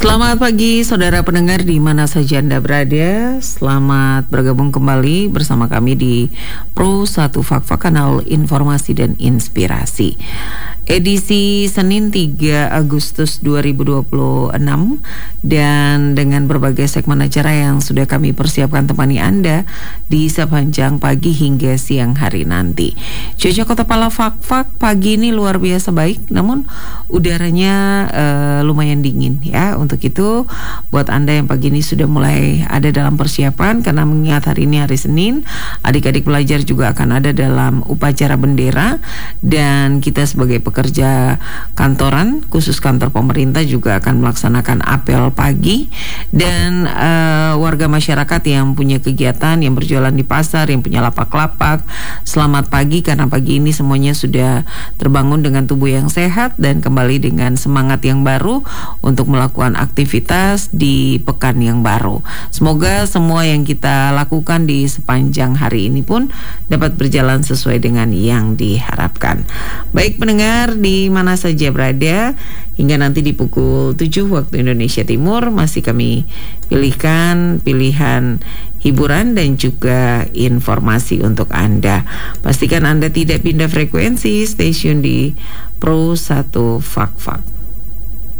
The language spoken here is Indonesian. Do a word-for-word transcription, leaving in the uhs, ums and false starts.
Selamat pagi saudara pendengar di mana saja Anda berada. Selamat bergabung kembali bersama kami di Pro satu Fakfa, kanal informasi dan inspirasi. Edisi Senin tiga Agustus dua ribu dua puluh enam, dan dengan berbagai segmen acara yang sudah kami persiapkan temani Anda di sepanjang pagi hingga siang hari nanti. Cuaca Kota Pala Fakfak pagi ini luar biasa baik, namun udaranya uh, lumayan dingin ya. Untuk itu, buat Anda yang pagi ini sudah mulai ada dalam persiapan, karena mengingat hari ini hari Senin, adik-adik pelajar juga akan ada dalam upacara bendera, dan kita sebagai pekerja kantoran, khusus kantor pemerintah, juga akan melaksanakan apel pagi. Dan uh, warga masyarakat yang punya kegiatan, yang berjualan di pasar, yang punya lapak-lapak, selamat pagi, karena pagi ini semuanya sudah terbangun dengan tubuh yang sehat dan kembali dengan semangat yang baru untuk melakukan aktivitas di pekan yang baru. Semoga semua yang kita lakukan di sepanjang hari ini pun dapat berjalan sesuai dengan yang diharapkan. Baik pendengar di mana saja berada, hingga nanti di pukul tujuh waktu Indonesia Timur masih kami pilihkan pilihan hiburan dan juga informasi untuk Anda. Pastikan Anda tidak pindah frekuensi, stasiun di Pro satu Fakfak.